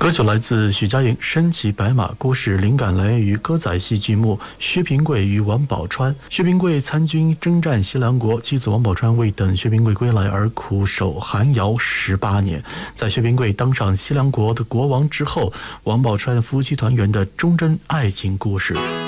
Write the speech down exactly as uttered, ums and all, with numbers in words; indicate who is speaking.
Speaker 1: 歌曲来自许家莹，《身骑白马》。故事灵感来源于歌仔戏剧目《薛平贵与王宝钏》。薛平贵参军征战西凉国，妻子王宝钏为等薛平贵归来而苦守寒窑十八年。在薛平贵当上西凉国的国王之后，王宝钏夫妻团圆的忠贞爱情故事。